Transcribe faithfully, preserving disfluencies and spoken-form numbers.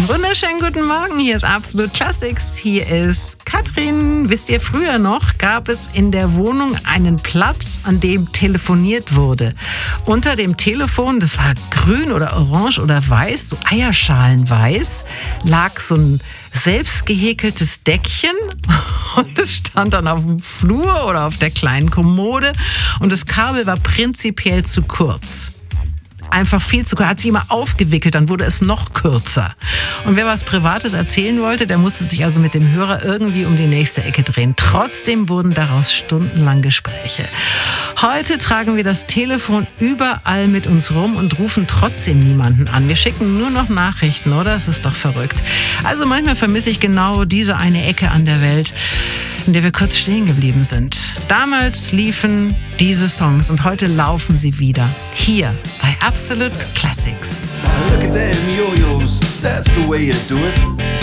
Einen wunderschönen guten Morgen, hier ist Absolut Classics, hier ist Katrin. Wisst ihr, früher noch gab es in der Wohnung einen Platz, an dem telefoniert wurde. Unter dem Telefon, das war grün oder orange oder weiß, so eierschalenweiß, lag so ein selbst gehäkeltes Deckchen und es stand dann auf dem Flur oder auf der kleinen Kommode und das Kabel war prinzipiell zu kurz. Einfach viel zu kurz. Hat sich immer aufgewickelt, dann wurde es noch kürzer. Und wer was Privates erzählen wollte, der musste sich also mit dem Hörer irgendwie um die nächste Ecke drehen. Trotzdem wurden daraus stundenlang Gespräche. Heute tragen wir das Telefon überall mit uns rum und rufen trotzdem niemanden an. Wir schicken nur noch Nachrichten, oder? Das ist doch verrückt. Also manchmal vermisse ich genau diese eine Ecke an der Welt, in der wir kurz stehen geblieben sind. Damals liefen diese Songs und heute laufen sie wieder. Hier bei Absolute Classics. Look at them yo-yos, that's the way you do it.